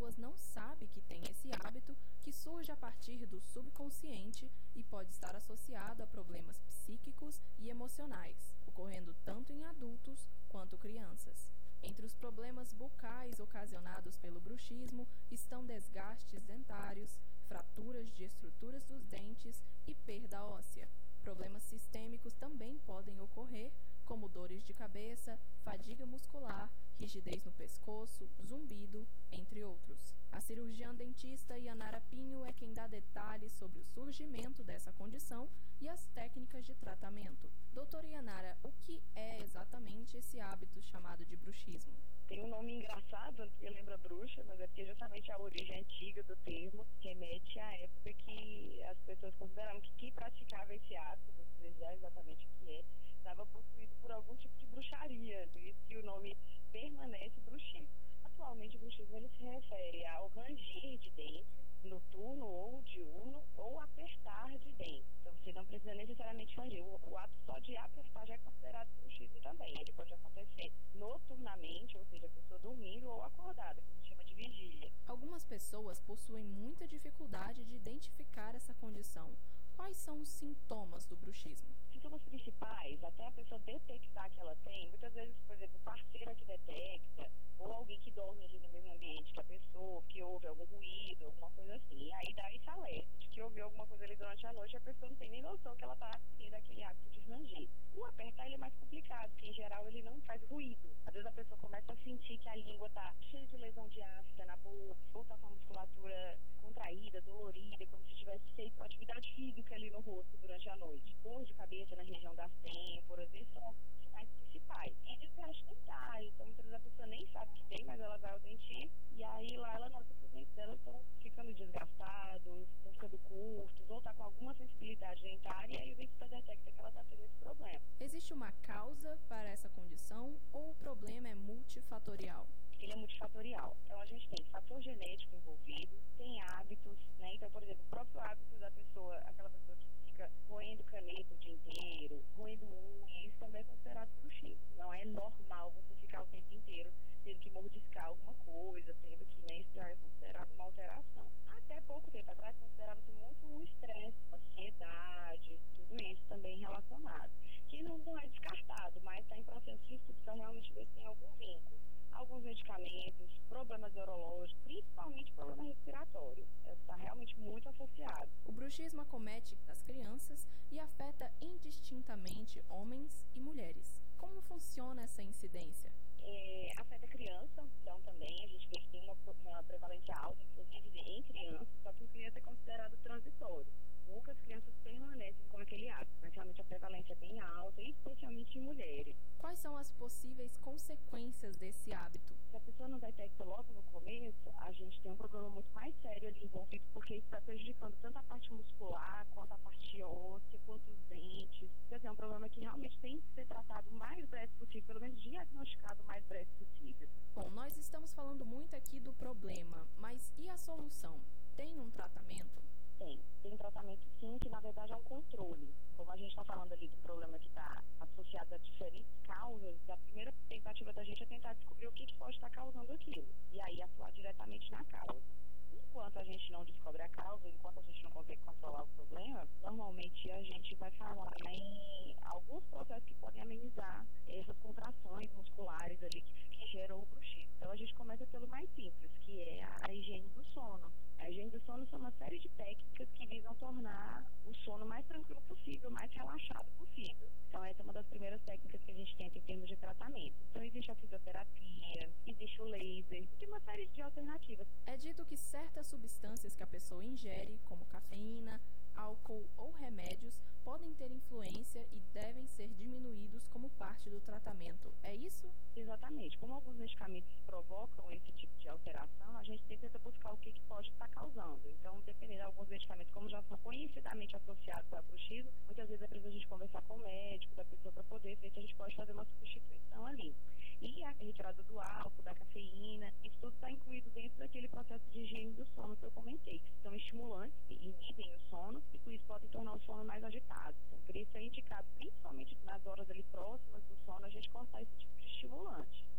pessoas não sabem que tem esse hábito que surge a partir do subconsciente e pode estar associado a problemas psíquicos e emocionais, ocorrendo tanto em adultos quanto crianças. Entre os problemas bucais ocasionados pelo bruxismo estão desgastes dentários, fraturas de estruturas dos dentes e perda óssea. Problemas sistêmicos também podem ocorrer, como dores de cabeça, fadiga muscular, rigidez no pescoço, zumbido, entre outros. A cirurgiã dentista Yanara Pinho é quem dá detalhes sobre o surgimento dessa condição e as técnicas de tratamento. Doutora Yanara, o que é exatamente esse hábito chamado de bruxismo? Tem um nome engraçado, que lembra bruxa, mas é porque justamente a origem antiga do termo remete à época que as pessoas consideravam que quem praticava esse hábito, vou dizer já exatamente o que é, estava possuído por algum tipo de bruxaria, por isso que o nome permanece bruxismo. Atualmente o bruxismo ele se refere ao ranger de dentes, noturno ou diurno, ou apertar de dentes. Então você não precisa necessariamente ranger. O ato só de apertar já é considerado bruxismo também. Ele pode acontecer noturnamente, ou seja, a pessoa dormindo ou acordada, que a gente chama de vigília. Algumas pessoas possuem muita dificuldade de identificar essa condição. Quais são os sintomas do bruxismo? Sintomas principais, até a pessoa detectar que ela tem, muitas vezes, por exemplo, o parceiro que detecta, ou alguém que dorme ali no mesmo ambiente que a pessoa, que ouve algum ruído, alguma coisa assim. E aí dá esse alerta de que ouviu alguma coisa ali durante a noite e a pessoa não tem nem noção que ela está tendo aquele hábito de ranger. O apertar ele é mais complicado, porque em geral ele não faz ruído. Às vezes a pessoa começa a sentir que a língua está cheia de lesão de ácido na boca, ou está com a musculatura contraída, dolorida, como se tivesse feito atividade física ali no rosto durante a noite. Dor de cabeça na região das têmporas, esses são os sinais principais. E desgaste dentário, então muitas vezes a pessoa nem sabe que tem, mas ela vai ao dentista e aí lá ela nota que os dentes dela estão ficando desgastados, estão ficando curtos, ou está com alguma sensibilidade dentária e aí o dentista detecta que ela está tendo esse problema. Existe uma causa para essa condição ou o problema é multifatorial? Ele é multifatorial. Então a gente tem fator genético envolvido, tem hábitos, né? Então, por exemplo, o próprio hábito da pessoa, aquela pessoa que fica roendo caneta o dia inteiro, roendo unha, isso também é considerado bruxismo. Não é normal você ficar o tempo inteiro tendo que mordiscar alguma coisa, tendo que, né, isso já é considerado uma alteração. Até pouco tempo atrás considerava-se muito o estresse, ansiedade, tudo isso também relacionado. Que não é descartado, mas está em processo de estudo para realmente ver se tem algum vínculo. Alguns medicamentos, problemas neurológicos, principalmente problema respiratório. Está realmente muito associado. O bruxismo acomete as crianças e afeta indistintamente homens e mulheres. Como funciona essa incidência? Afeta a criança, então também a gente vê que tem uma prevalência alta, inclusive em crianças, só que em criança é considerado transitório. Poucas crianças permanecem com aquele hábito, mas realmente a prevalência é bem alta, especialmente em mulheres. Quais são as possíveis consequências desse hábito? Se a pessoa não detecta logo no começo, a gente tem um problema muito mais sério ali envolvido, porque isso está prejudicando tanto a parte muscular, quanto a parte óssea, quanto os dentes. Quer dizer, é um problema que realmente tem que ser tratado o mais breve possível, pelo menos diagnosticado o mais breve possível. Bom, nós estamos falando muito aqui do problema, mas e a solução? Tem um tratamento? Tem tratamento sim, que na verdade é um controle. Como a gente está falando ali do problema que está associado a diferentes causas, a primeira tentativa da gente é tentar descobrir o que pode estar causando aquilo. E aí atuar diretamente na causa. Enquanto a gente não descobre a causa, enquanto a gente não consegue controlar o problema, normalmente a gente vai falar em alguns processos que podem amenizar essas contrações musculares ali que geram o bruxismo. Então a gente começa pelo mais simples, que é a higiene do sono. A higiene do sono são uma série de técnicas que visam tornar o sono mais tranquilo possível, mais relaxado possível. Então essa é uma das primeiras técnicas que a gente tenta em termos de tratamento. Então existe a fisioterapia, existe o laser, tem uma série de alternativas. É dito que certas substâncias que a pessoa ingere, como cafeína, álcool ou remédios, podem ter influência e devem ser diminuídos como parte do tratamento. É isso? Exatamente. Como alguns medicamentos provocam esse tipo de alteração, a gente tenta buscar o que pode estar causando. Então, dependendo de alguns medicamentos, como já são conhecidamente associados ao bruxismo, muitas vezes é preciso a gente conversar com o médico da pessoa para poder ver se a gente pode fazer uma substituição ali. E a retirada do álcool, da cafeína, isso tudo está incluído dentro daquele processo de higiene do sono que eu comentei, que são estimulantes, que inibem o sono e por isso podem tornar o sono mais agitado. Então, por isso é indicado, principalmente nas horas ali próximas do sono, a gente cortar esse tipo de estimulante.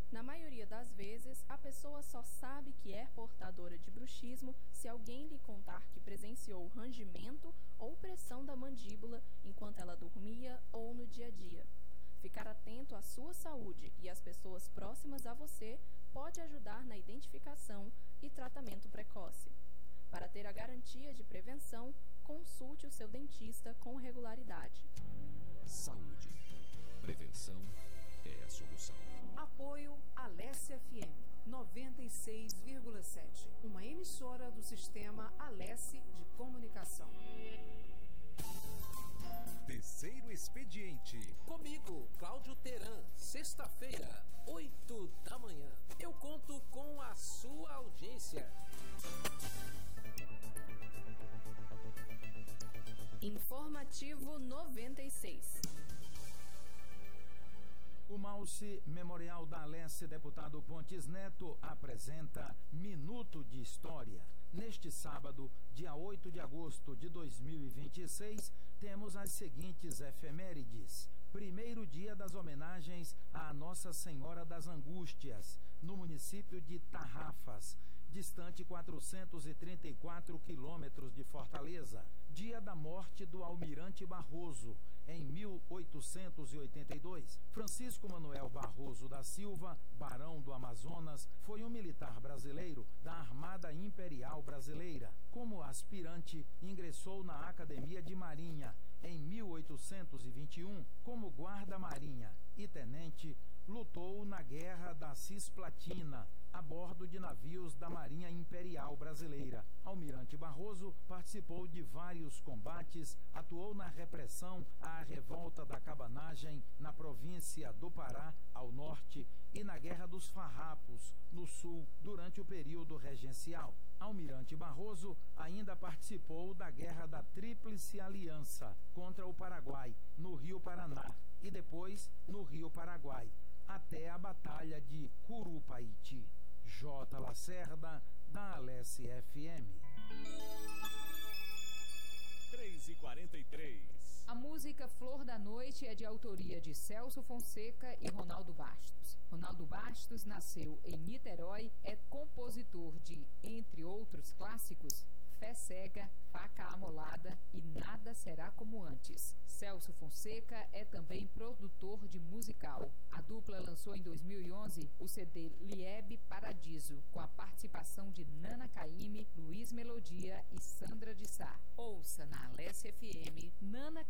Na maioria das vezes, a pessoa só sabe que é portadora de bruxismo se alguém lhe contar que presenciou rangimento ou pressão da mandíbula enquanto ela dormia ou no dia a dia. Ficar atento à sua saúde e às pessoas próximas a você pode ajudar na identificação e tratamento precoce. Para ter a garantia de prevenção, consulte o seu dentista com regularidade. Saúde. Prevenção é a solução. Apoio Alesse FM 96,7, uma emissora do sistema Alesse de comunicação. Terceiro expediente. Comigo, Cláudio Teran, sexta-feira, 8 da manhã. Eu conto com a sua audiência. Informativo 96. O Malce Memorial da Alesse, deputado Pontes Neto, apresenta Minuto de História. Neste sábado, dia 8 de agosto de 2026, temos as seguintes efemérides. Primeiro dia das homenagens à Nossa Senhora das Angústias, no município de Tarrafas, distante 434 quilômetros de Fortaleza. Dia da morte do Almirante Barroso, em 1882. Francisco Manuel Barroso da Silva, barão do Amazonas, foi um militar brasileiro da Armada Imperial Brasileira. Como aspirante, ingressou na Academia de Marinha em 1821. Como guarda-marinha e tenente, lutou na Guerra da Cisplatina, a bordo de navios da Marinha Imperial Brasileira. Almirante Barroso participou de vários combates, atuou na repressão à revolta da cabanagem na província do Pará, ao norte, e na Guerra dos Farrapos, no sul, durante o período regencial. Almirante Barroso ainda participou da Guerra da Tríplice Aliança contra o Paraguai, no Rio Paraná, e depois no Rio Paraguai, até a Batalha de Curupaiti. J. Lacerda, da Alesse FM. 3h43. A música Flor da Noite é de autoria de Celso Fonseca e Ronaldo Bastos. Ronaldo Bastos nasceu em Niterói, é compositor de, entre outros clássicos, Fé Cega, Faca Amolada e Nada Será Como Antes. Celso Fonseca é também produtor de musical. A dupla lançou em 2011 o CD Liebe Paradiso, com a participação de Nana Caymmi, Luiz Melodia e Sandra de Sá. Ouça na Alesse FM, Nana